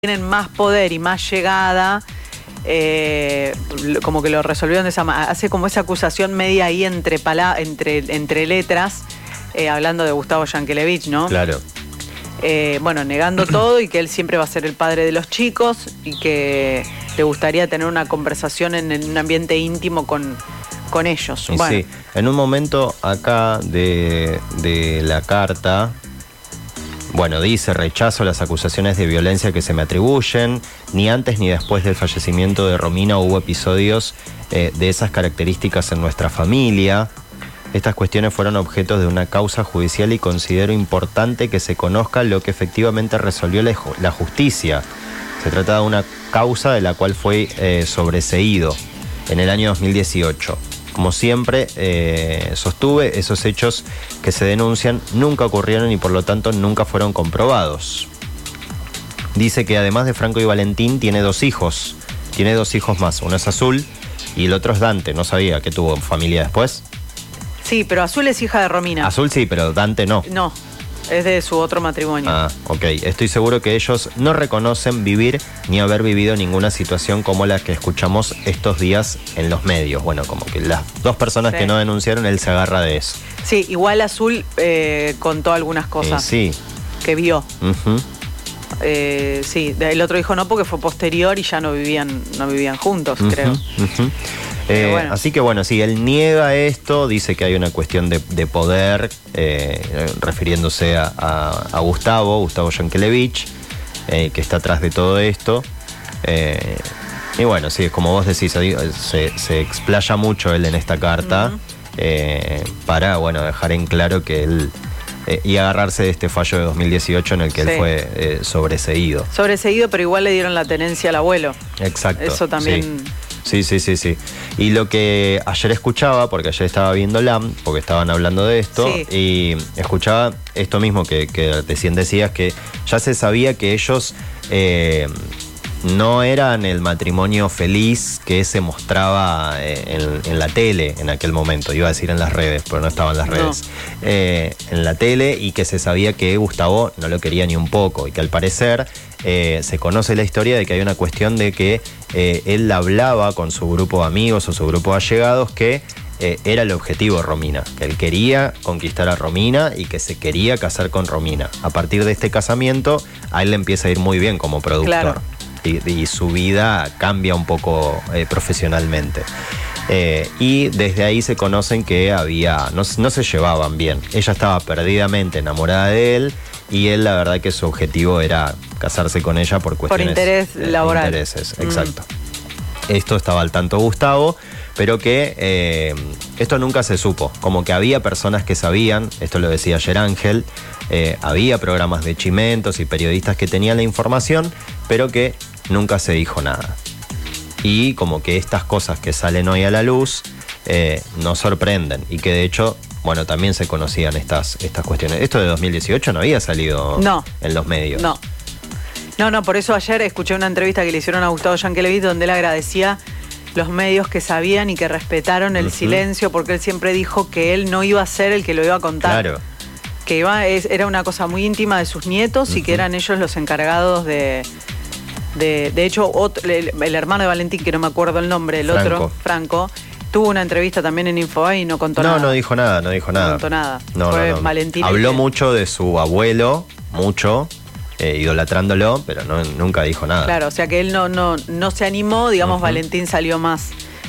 tienen más poder y más llegada, como que lo resolvieron de esa manera. Hace como esa acusación media ahí entre letras, hablando de Gustavo Yankelevich, ¿no? Claro. Bueno, negando todo y que él siempre va a ser el padre de los chicos y que le gustaría tener una conversación en un ambiente íntimo con ellos. Y bueno. sí, en un momento acá de la carta, bueno, dice: rechazo las acusaciones de violencia que se me atribuyen. Ni antes ni después del fallecimiento de Romina hubo episodios de esas características en nuestra familia. Estas cuestiones fueron objeto de una causa judicial y considero importante que se conozca lo que efectivamente resolvió la justicia. Se trata de una causa de la cual fue sobreseído en el año 2018. Como siempre, sostuve, esos hechos que se denuncian nunca ocurrieron y por lo tanto nunca fueron comprobados. Dice que además de Franco y Valentín tiene dos hijos. Tiene dos hijos más. Uno es Azul y el otro es Dante. No sabía que tuvo familia después. Sí, pero Azul es hija de Romina. Azul sí, pero Dante no. No, es de su otro matrimonio. Ah, ok. Estoy seguro que ellos no reconocen vivir ni haber vivido ninguna situación como la que escuchamos estos días en los medios. Bueno, como que las dos personas que no denunciaron, él se agarra de eso. Sí, igual Azul contó algunas cosas que vio. Sí, el otro dijo no porque fue posterior y ya no vivían juntos, creo. Bueno. Así que bueno, sí, él niega esto, dice que hay una cuestión de poder, refiriéndose a Gustavo Yankelevich, que está atrás de todo esto. Y bueno, sí, como vos decís, se explaya mucho él en esta carta para, bueno, dejar en claro que él... y agarrarse de este fallo de 2018 en el que él fue sobreseído. Sobreseído, pero igual le dieron la tenencia al abuelo. Exacto. Eso también... Sí. Y lo que ayer escuchaba, porque ayer estaba viendo LAM, porque estaban hablando de esto, y escuchaba esto mismo que recién decías, que ya se sabía que ellos no eran el matrimonio feliz que se mostraba en la tele en aquel momento. Iba a decir en las redes, pero no estaban las redes. En la tele, y que se sabía que Gustavo no lo quería ni un poco, y que al parecer se conoce la historia de que hay una cuestión de que él hablaba con su grupo de amigos o su grupo de allegados que era el objetivo de Romina, que él quería conquistar a Romina y que se quería casar con Romina. A partir de este casamiento, a él le empieza a ir muy bien como productor. Claro. Y su vida cambia un poco profesionalmente. Y desde ahí se conocen que no se llevaban bien. Ella estaba perdidamente enamorada de él y él, la verdad, que su objetivo era casarse con ella por cuestiones... Por interés laboral. Intereses, exacto. Esto estaba al tanto Gustavo, pero que esto nunca se supo. Como que había personas que sabían, esto lo decía ayer Ángel, había programas de chimentos y periodistas que tenían la información, pero que nunca se dijo nada. Y como que estas cosas que salen hoy a la luz nos sorprenden y que de hecho, bueno, también se conocían estas cuestiones. Esto de 2018 no había salido en los medios. No, por eso ayer escuché una entrevista que le hicieron a Gustavo Yankelevich donde él agradecía los medios que sabían y que respetaron el silencio, porque él siempre dijo que él no iba a ser el que lo iba a contar. Claro. Que era una cosa muy íntima de sus nietos y que eran ellos los encargados de hecho, el hermano de Valentín, que no me acuerdo el nombre, Franco, tuvo una entrevista también en Infobae y no contó nada. No dijo nada. No contó nada. Fue Valentín. Habló mucho de su abuelo, idolatrándolo, pero nunca dijo nada. Claro, o sea que él no se animó, digamos. Valentín salió más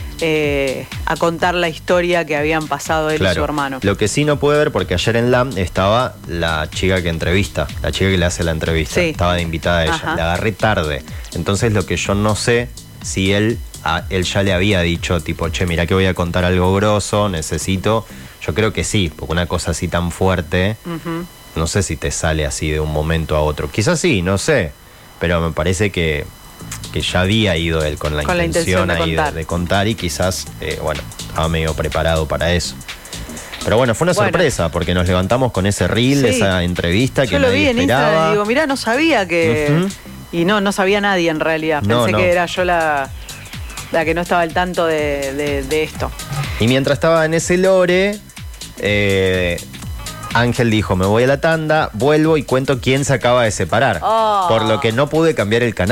a contar la historia que habían pasado él y su hermano. Lo que sí no pude ver, porque ayer en LAM estaba la chica que entrevista, la chica que le hace la entrevista, estaba de invitada a ella, la agarré tarde. Entonces lo que yo no sé, si él ya le había dicho, tipo, che, mirá que voy a contar algo grosso, necesito. Yo creo que sí, porque una cosa así tan fuerte, no sé si te sale así de un momento a otro. Quizás sí, no sé, pero me parece que ya había ido él con la intención ahí de contar y quizás, estaba medio preparado para eso. Pero bueno, fue una sorpresa porque nos levantamos con ese reel, esa entrevista que nadie esperaba. Yo lo vi en Instagram y digo, mirá, no sabía que... Y no sabía nadie en realidad. Pensé que era yo la que no estaba al tanto de esto. Y mientras estaba en ese lore, Ángel dijo, me voy a la tanda, vuelvo y cuento quién se acaba de separar. Por lo que no pude cambiar el canal.